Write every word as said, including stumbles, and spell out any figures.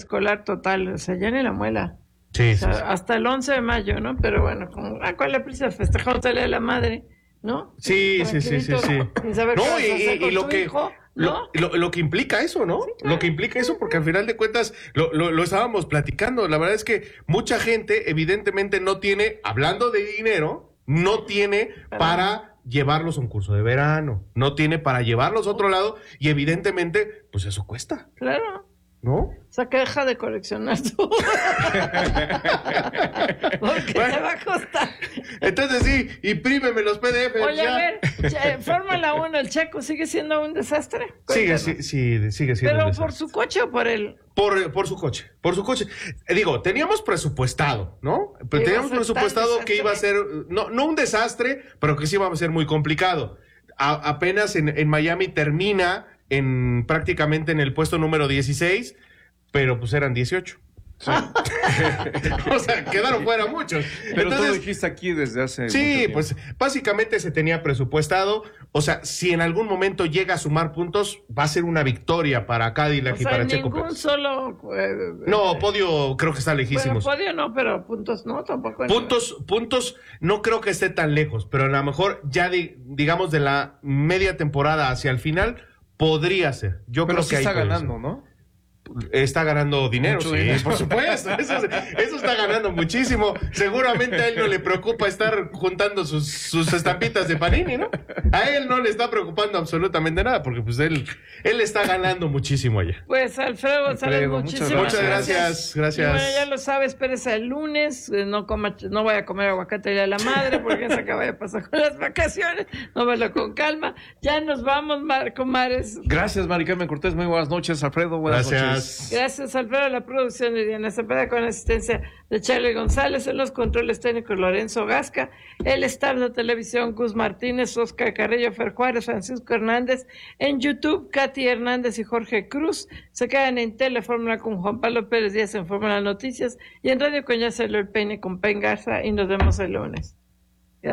preescolar total, o sea, ya ni la muela. Sí, O sea, sí, sí. hasta el once de mayo, ¿no? Pero bueno, como, ¿a cuál le prisa? Festejándole a la madre, ¿no? Sí, sí, sí, sí, sí. Sin saber No, qué vas a y, hacer y- con y lo tu que hijo, lo, ¿no? lo- lo que implica eso, ¿no? Sí, claro. Lo que implica eso, porque al final de cuentas lo, lo, lo estábamos platicando. La verdad es que mucha gente, evidentemente, no tiene, hablando de dinero, no tiene Para- para llevarlos a un curso de verano, no tiene para llevarlos a otro lado, y evidentemente, pues eso cuesta, Claro. ¿no? O sea, que deja de coleccionar tú. Porque Bueno. te va a costar. Entonces sí, imprímeme los P D F. Oye, ya. a ver, che, Fórmula uno, el Checo sigue siendo un desastre. Sigue, Cuéntanos. sí, sí, sigue siendo Pero un por desastre. su coche o por él. Por, por su coche, por su coche. Eh, digo, teníamos presupuestado, ¿no? Pero Que iba teníamos a ser presupuestado tan que iba a ser, no, no un desastre, pero que sí iba a ser muy complicado. A- apenas en, en Miami termina en prácticamente en el puesto número dieciséis, pero pues eran dieciocho. O sea, quedaron fuera muchos. Pero tú lo Entonces, dijiste aquí desde hace mucho sí, tiempo. pues básicamente se tenía presupuestado. O sea, si en algún momento llega a sumar puntos, va a ser una victoria para Cadillac O y sea, para Checo ningún Pérez. solo. eh, No, eh, podio creo que está Bueno, lejísimos. podio no, pero puntos no, tampoco. Puntos, puntos, no creo que esté tan lejos, pero a lo mejor ya di- digamos de la media temporada hacia el final podría ser. Yo Pero creo sí que ahí está puede ganando, ser. ¿no? Está ganando dinero, Mucho sí, dinero. por supuesto. Eso, eso está ganando muchísimo. Seguramente a él no le preocupa estar juntando sus, sus estampitas de Panini, ¿no? A él no le está preocupando absolutamente nada, porque pues él, él está ganando muchísimo allá. Pues Alfredo González, Alfredo, muchas muchísimas Muchas gracias, gracias. Y bueno, ya lo sabes, espérese el lunes, eh, no coma, no vaya a comer aguacate el día de la madre, porque eso acaba de pasar con las vacaciones, no velo con calma. Ya nos vamos, Marco Mares. Gracias, Mari Carmen Cortés. Muy buenas noches, Alfredo. Buenas Gracias. noches. Gracias, Alfredo, la producción de Diana Cepeda con asistencia de Charlie González, en los controles técnicos Lorenzo Gasca, el staff de televisión Gus Martínez, Oscar Carrillo, Fer Juárez, Francisco Hernández, en YouTube Katy Hernández y Jorge Cruz. Se quedan en Telefórmula con Juan Pablo Pérez Díaz en Fórmula Noticias y en Radio Coñacelo el Peine con Pen Garza, y nos vemos el lunes.